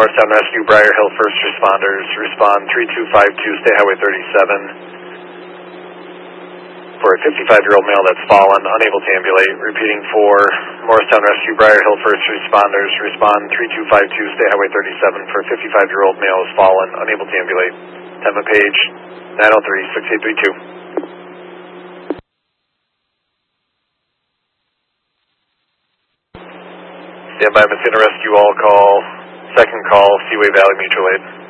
Morristown Rescue, Briar Hill first responders, respond 3252, State Highway 37 for a 55-year-old male that's fallen, unable to ambulate. Repeating for Morristown Rescue, Briar Hill first responders, respond 3252, State Highway 37 for a 55-year-old male is fallen, unable to ambulate. Tempa Page, 903-6832. Stand by, Messina Rescue, all call. Second call, Seaway Valley Mutual Aid.